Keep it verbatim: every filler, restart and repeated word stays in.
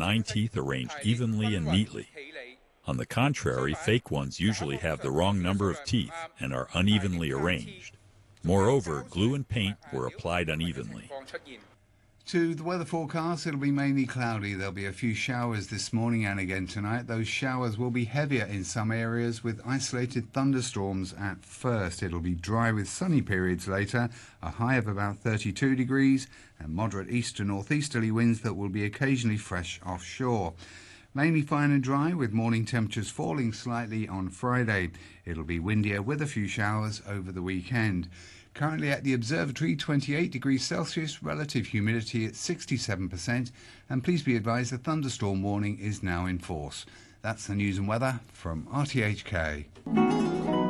nine teeth arranged evenly and neatly. On the contrary, fake ones usually have the wrong number of teeth and are unevenly arranged. Moreover, glue and paint were applied unevenly. To the weather forecast, it'll be mainly cloudy. There'll be a few showers this morning and again tonight. Those showers will be heavier in some areas with isolated thunderstorms at first. It'll be dry with sunny periods later, a high of about thirty-two degrees and moderate east to northeasterly winds that will be occasionally fresh offshore. Mainly fine and dry with morning temperatures falling slightly on Friday. It'll be windier with a few showers over the weekend. Currently at the observatory, twenty-eight degrees Celsius, relative humidity at sixty-seven percent, and please be advised the thunderstorm warning is now in force. That's the news and weather from R T H K.